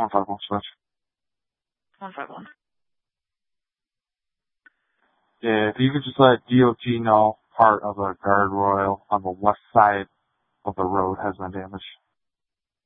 151 switch. 151. Yeah, if you could just let DOT know part of a guardrail on the west side of the road has been damaged.